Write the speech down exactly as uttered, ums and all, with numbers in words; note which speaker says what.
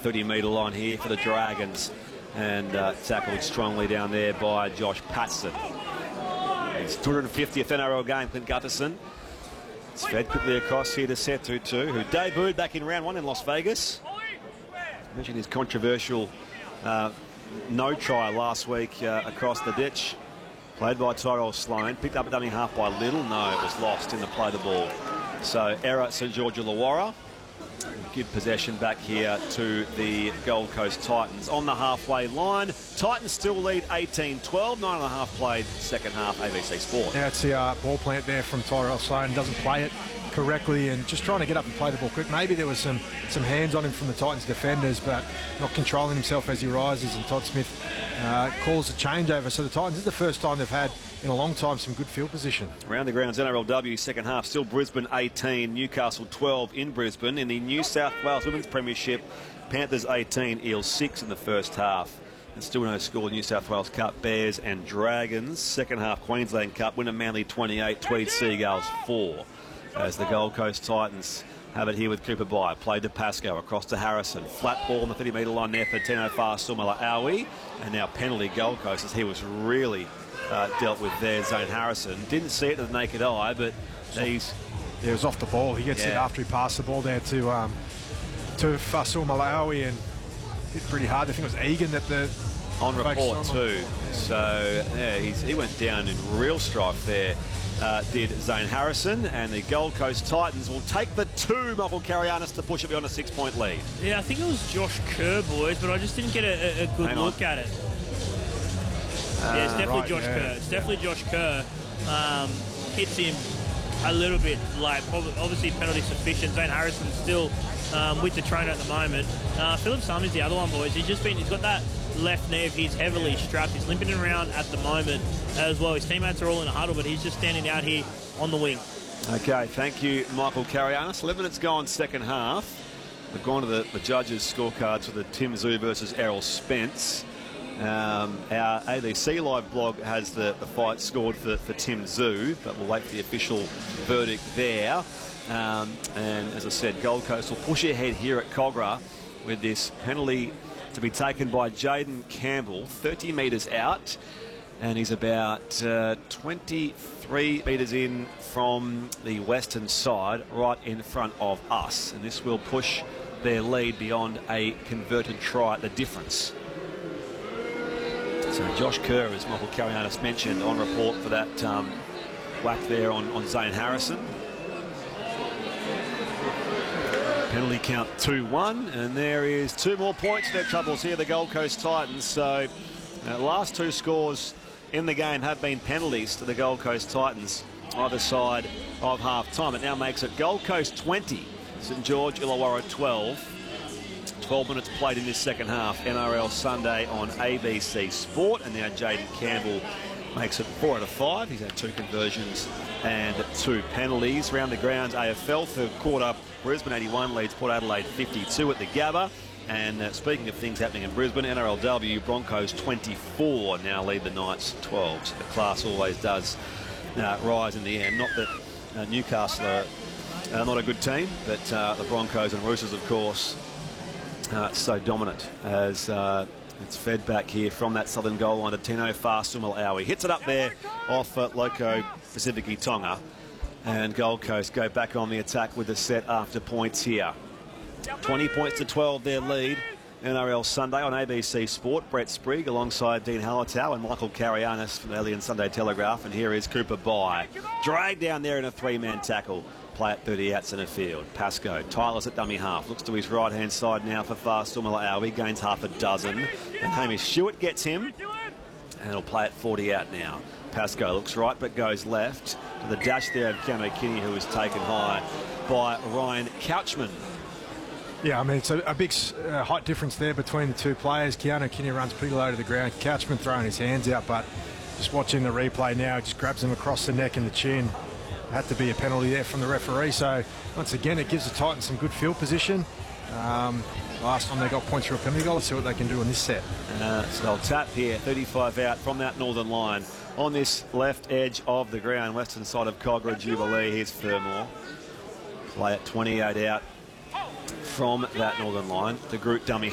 Speaker 1: thirty metre line here for the Dragons. And uh, tackled strongly down there by Josh Patson. His two hundred fiftieth N R L game, Clint Gutherson. It's fed quickly across here to Setu too, who debuted back in round one in Las Vegas. Mentioned his controversial uh, no try last week uh, across the ditch. Played by Tyrell Sloan. Picked up a dummy half by Little. No, it was lost in the play the ball. So error St George Illawarra. Give possession back here to the Gold Coast Titans. On the halfway line, Titans still lead eighteen twelve. Nine and a half played second half, A B C Sport.
Speaker 2: Yeah, it's the uh, ball plant there from Tyrell Sloan. Doesn't play it correctly and just trying to get up and play the ball quick. Maybe there was some some hands on him from the Titans defenders, but not controlling himself as he rises, and Todd Smith uh, calls a changeover. So the Titans, this is the first time they've had in a long time some good field position.
Speaker 1: Around the grounds, N R L W second half, still Brisbane eighteen, Newcastle twelve in Brisbane. In the New South Wales Women's Premiership, Panthers eighteen, Eels six in the first half. And still no score, New South Wales Cup, Bears and Dragons. Second half, Queensland Cup, winner Manly twenty-eight, Tweed Seagulls four. As the Gold Coast Titans have it here with Cooper Bye. Played to Pascoe, across to Harrison. Flat ball on the thirty metre line there for Tino Fa'asuamaleaui. And now penalty Gold Coast, as he was really uh, dealt with there, Zane Harrison. Didn't see it to the naked eye, but he's...
Speaker 2: Yeah, it was off the ball. He gets
Speaker 1: yeah.
Speaker 2: it after he passed the ball there to um, to Fa'asuamaleaui and hit pretty hard. I think it was Egan that the...
Speaker 1: On report too. So, yeah, he's, he went down in real strife there. Uh, did Zane Harrison, and the Gold Coast Titans will take the two, Michael Carianis, to push it beyond a six-point lead.
Speaker 3: Yeah, I think it was Josh Kerr, boys, but I just didn't get a, a good
Speaker 1: Hang
Speaker 3: look
Speaker 1: on.
Speaker 3: at it. Uh, yeah, it's definitely
Speaker 2: right,
Speaker 3: Josh
Speaker 2: yeah.
Speaker 3: Kerr. It's definitely Josh Kerr. Um, hits him a little bit late. Obviously, penalty sufficient. Zane Harrison still um, with the trainer at the moment. Uh, Philip Summers, the other one, boys. He's just been. He's got that left knee of his heavily strapped. He's limping around at the moment as well. His teammates are all in a huddle, but he's just standing out here on the wing.
Speaker 1: Okay, thank you, Michael Carianis. eleven minutes gone, second half. We've gone to the, the judges' scorecards for the Tim Zoo versus Errol Spence. Um, our A B C Live blog has the, the fight scored for, for Tim Zoo, but we'll wait for the official verdict there. Um, and as I said, Gold Coast will push ahead here at Cogra with this penalty to be taken by Jaden Campbell, thirty metres out, and he's about uh, twenty-three metres in from the western side, right in front of us. And this will push their lead beyond a converted try, the difference. So Josh Kerr, as Michael Carianis mentioned, on report for that um, whack there on, on Zane Harrison. Penalty count two one, and there is two more points in their troubles here, the Gold Coast Titans. So uh, last two scores in the game have been penalties to the Gold Coast Titans, either side of half-time. It now makes it Gold Coast twenty, St George Illawarra twelve. twelve minutes played in this second half, N R L Sunday on A B C Sport, and now Jaden Campbell makes it four out of five. He's had two conversions and two penalties. Round the grounds, A F L, third quarter, Brisbane eighty-one leads Port Adelaide fifty-two at the Gabba. And uh, speaking of things happening in Brisbane, N R L W, Broncos twenty-four now lead the Knights twelve. So the class always does uh, rise in the end. Not that uh, Newcastle are uh, not a good team, but uh, the Broncos and Roosters, of course, uh, so dominant as uh, it's fed back here from that southern goal line to Tino Fa'asuamaleaui. Hits it up there off uh, Loco Pacifici Tonga. And Gold Coast go back on the attack with the set after points here. twenty points to twelve, their lead. N R L Sunday on A B C Sport. Brett Sprigg alongside Dean Hallertau and Michael Carianis from the Alien Sunday Telegraph. And here is Cooper Bye. Dragged down there in a three-man tackle. Play at thirty out centre field. Pascoe, Tyler's at dummy half. Looks to his right-hand side now for Fa'asuamaleaui. Gains half a dozen. And Hamish Stewart gets him. And he'll play at forty out now. Pascoe looks right but goes left. To the dash there of Keano Kinney, who was taken high by Ryan Couchman.
Speaker 2: Yeah, I mean, it's a, a big uh, height difference there between the two players. Keano Kinney runs pretty low to the ground. Couchman throwing his hands out, but just watching the replay now, just grabs him across the neck and the chin. Had to be a penalty there from the referee. So once again, it gives the Titans some good field position. Um, last time they got points through a penalty goal. Let's see what they can do in this set.
Speaker 1: Uh, so they'll tap here, thirty-five out from that northern line. On this left edge of the ground, western side of Cogra Jubilee, here's Fermor. Play at twenty-eight out from that northern line. The group dummy